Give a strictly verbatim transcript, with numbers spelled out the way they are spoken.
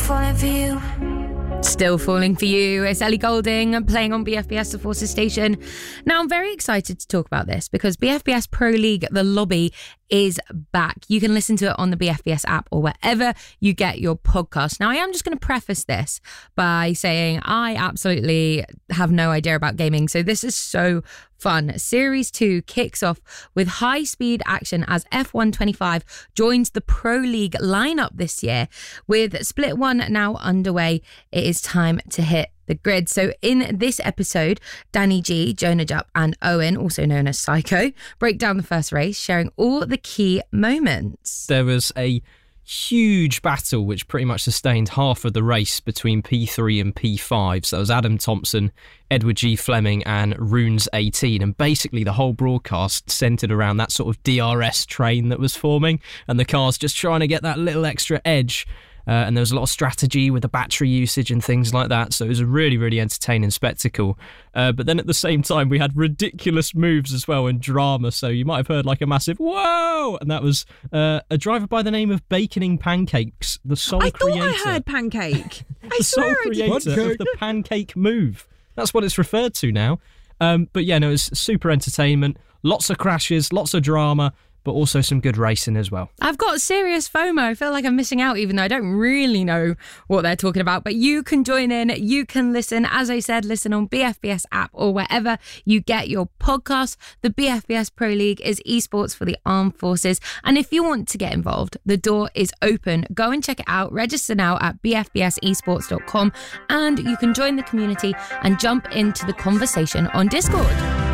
falling for you. Still Falling for You. It's Ellie Goulding playing on B F B S The Forces Station. Now, I'm very excited to talk about this because B F B S Pro League The Lobby is back. You can listen to it on the B F B S app or wherever you get your podcast. Now, I am just going to preface this by saying I absolutely have no idea about gaming, so this is so fun. Series two kicks off with high-speed action as F one twenty-five joins the Pro League lineup this year. With Split one now underway, it is time to hit the grid. So in this episode, Danny G, Jonah Jupp and Owen, also known as Psycho, break down the first race, sharing all the key moments. There was a huge battle which pretty much sustained half of the race between P three and P five. So that was Adam Thompson, Edward G. Fleming and Runes eighteen. And basically the whole broadcast centred around that sort of D R S train that was forming and the cars just trying to get that little extra edge. Uh, and there was a lot of strategy with the battery usage and things like that. So it was a really, really entertaining spectacle. Uh, but then at the same time, we had ridiculous moves as well and drama. So you might have heard like a massive whoa! And that was uh, a driver by the name of Baconing Pancakes, the sole I creator. I thought I heard pancake. the I sole swear I creator did. of the pancake move. That's what it's referred to now. Um, but yeah, no, it's super entertainment. Lots of crashes, lots of drama, but also some good racing as well. I've got serious FOMO. I feel like I'm missing out, even though I don't really know what they're talking about. But you can join in. You can listen. As I said, listen on B F B S app or wherever you get your podcasts. The B F B S Pro League is esports for the armed forces. And if you want to get involved, the door is open. Go and check it out. Register now at b f b s esports dot com. And you can join the community and jump into the conversation on Discord.